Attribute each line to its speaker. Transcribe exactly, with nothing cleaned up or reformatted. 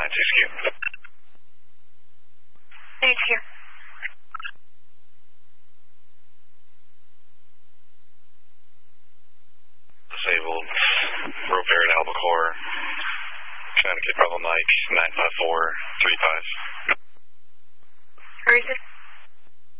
Speaker 1: nine six Q.
Speaker 2: Thank you.
Speaker 1: Disabled. Rover at Albacore. Connecticut Bravo Mike nine five four three five.
Speaker 2: Where is it?